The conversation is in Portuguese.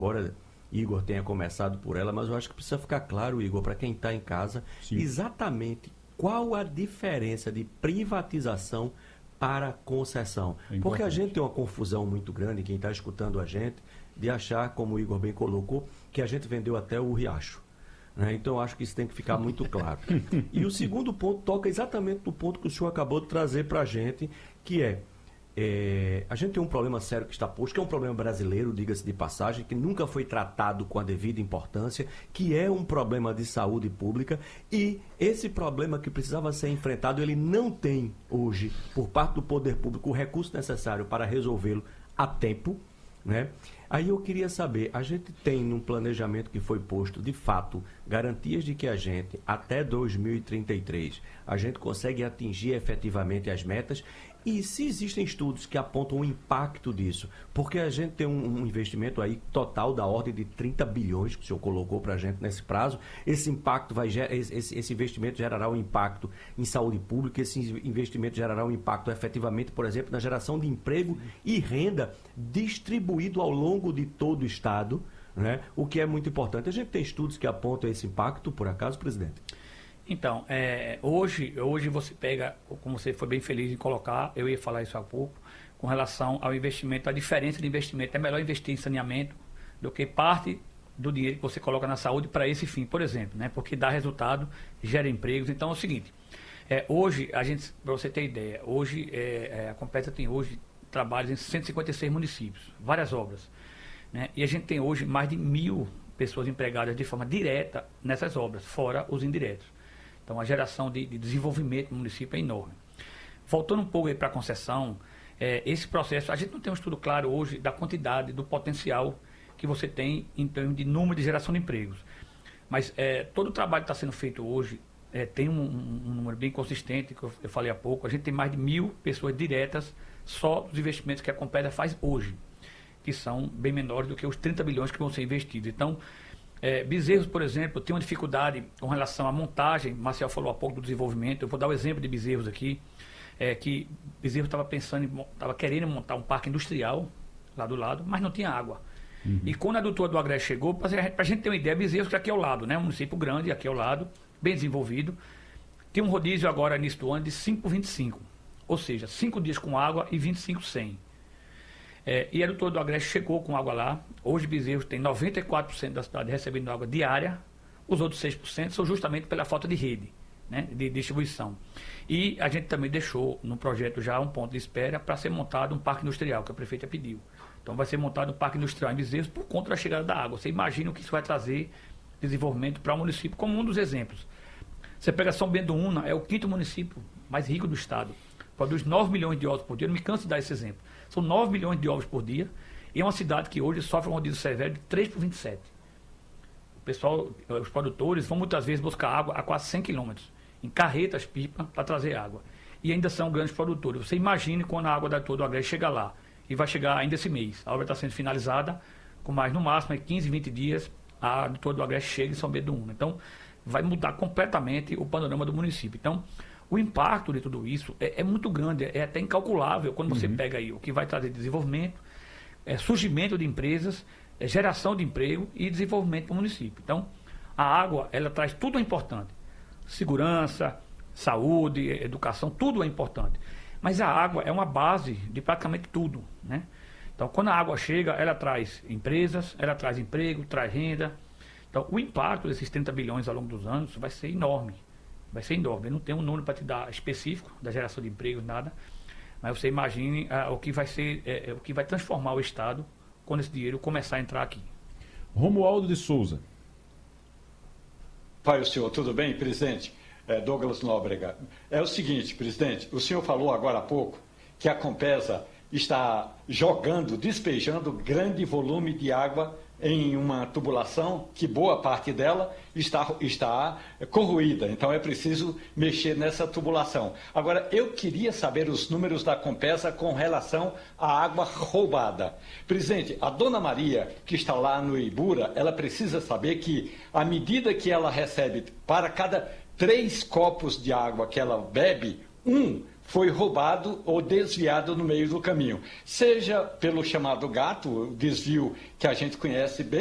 embora Igor tenha começado por ela, mas eu acho que precisa ficar claro, Igor, para quem está em casa, Sim. exatamente qual a diferença de privatização para concessão. Porque a gente tem uma confusão muito grande, quem está escutando a gente, de achar, como o Igor bem colocou, que a gente vendeu até o Riacho. Né? Então, eu acho que isso tem que ficar muito claro. E o segundo ponto toca exatamente no ponto que o senhor acabou de trazer para a gente, que a gente tem um problema sério que está posto, que é um problema brasileiro, diga-se de passagem, que nunca foi tratado com a devida importância, que é um problema de saúde pública, e esse problema que precisava ser enfrentado, ele não tem hoje, por parte do poder público, o recurso necessário para resolvê-lo a tempo, né? Aí eu queria saber, a gente tem num planejamento que foi posto, de fato, garantias de que a gente, até 2033, a gente consegue atingir efetivamente as metas, e se existem estudos que apontam o impacto disso, porque a gente tem um investimento aí total da ordem de 30 bilhões que o senhor colocou para a gente nesse prazo, esse impacto esse investimento gerará um impacto em saúde pública, esse investimento gerará um impacto efetivamente, por exemplo, na geração de emprego e renda distribuído ao longo de todo o Estado, né? O que é muito importante. A gente tem estudos que apontam esse impacto, por acaso, presidente? Então, hoje você pega, como você foi bem feliz em colocar, eu ia falar isso há pouco, com relação ao investimento, a diferença de investimento. É melhor investir em saneamento do que parte do dinheiro que você coloca na saúde para esse fim, por exemplo, né? Porque dá resultado, gera empregos. Então é o seguinte, hoje, para você ter ideia, hoje a Compesa tem hoje trabalhos em 156 municípios, várias obras, né? E a gente tem hoje mais de 1.000 pessoas empregadas de forma direta nessas obras, fora os indiretos. Então, a geração de desenvolvimento no município é enorme. Voltando um pouco aí para a concessão, esse processo, a gente não tem um estudo claro hoje da quantidade, do potencial que você tem em termos de número de geração de empregos. Mas todo o trabalho que está sendo feito hoje tem um número bem consistente, que eu falei há pouco. A gente tem mais de 1.000 pessoas diretas só dos investimentos que a Compesa faz hoje, que são bem menores do que os 30 bilhões que vão ser investidos. Então, Bezerros, por exemplo, tem uma dificuldade com relação à montagem. Marcel falou há pouco do desenvolvimento. Eu vou dar o exemplo de Bezerros aqui, que Bezerros estava querendo montar um parque industrial lá do lado, mas não tinha água. Uhum. E quando a doutora do Agreste chegou, para a gente ter uma ideia, Bezerros, que aqui ao lado, né? Um município grande, aqui ao lado, bem desenvolvido, tem um rodízio agora, início do ano, de 5,25. Ou seja, 5 dias com água e 25 sem. E a doutora do Agreste chegou com água lá. Hoje Bezerros tem 94% da cidade recebendo água diária. Os outros 6% são justamente pela falta de rede, né, de distribuição. E a gente também deixou no projeto já um ponto de espera para ser montado um parque industrial, que a prefeita pediu. Então vai ser montado um parque industrial em Bezerros por conta da chegada da água. Você imagina o que isso vai trazer desenvolvimento para o município, como um dos exemplos. Você pega São Bento do Una, é o 5º município mais rico do estado. Produz 9 milhões de ovos por dia. Eu não me canso de dar esse exemplo. São 9 milhões de ovos por dia. E é uma cidade que hoje sofre um rodízio severo de 3 por 27. O pessoal, os produtores vão muitas vezes buscar água a quase 100 quilômetros, em carretas, pipa, para trazer água. E ainda são grandes produtores. Você imagine quando a água da Doutor do Agreste chega lá. E vai chegar ainda esse mês. A obra está sendo finalizada, com mais no máximo 15, 20 dias, a Doutor do Agreste chega em São Bento do Una. Então, vai mudar completamente o panorama do município. Então, o impacto de tudo isso é muito grande, é até incalculável quando você pega aí o que vai trazer desenvolvimento, surgimento de empresas, geração de emprego e desenvolvimento para o município. Então, a água, ela traz tudo é importante. Segurança, saúde, educação, tudo é importante. Mas a água é uma base de praticamente tudo, né? Então, quando a água chega, ela traz empresas, ela traz emprego, traz renda. Então, o impacto desses 30 bilhões ao longo dos anos vai ser enorme. Vai ser enorme. Eu não tenho um número para te dar específico da geração de empregos, nada. Mas você imagine o que vai ser, o que vai transformar o Estado quando esse dinheiro começar a entrar aqui. Romualdo de Souza. Pai, o senhor, tudo bem, presidente? Douglas Nóbrega. É o seguinte, presidente, o senhor falou agora há pouco que a Compesa está jogando, despejando grande volume de água em uma tubulação que boa parte dela está corroída, então é preciso mexer nessa tubulação. Agora, eu queria saber os números da Compesa com relação à água roubada. Presidente, a dona Maria, que está lá no Ibura, ela precisa saber que à medida que ela recebe, para cada 3 copos de água que ela bebe, foi roubado ou desviado no meio do caminho. Seja pelo chamado gato, o desvio que a gente conhece bem,